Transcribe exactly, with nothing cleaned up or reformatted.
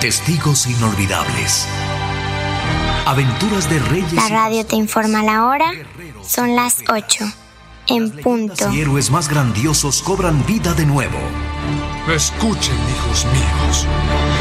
Testigos inolvidables. Aventuras de reyes. La radio te informa la hora. Son las ocho. En punto. Los héroes más grandiosos cobran vida de nuevo. Escuchen, hijos míos.